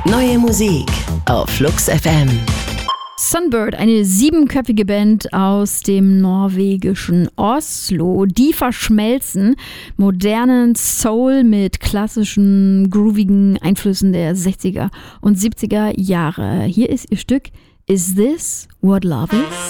Neue Musik auf Flux FM. Sunbird, eine 7-köpfige Band aus dem norwegischen Oslo, die verschmelzen modernen Soul mit klassischen, groovigen Einflüssen der 60er und 70er Jahre. Hier ist ihr Stück Is This What Love Is?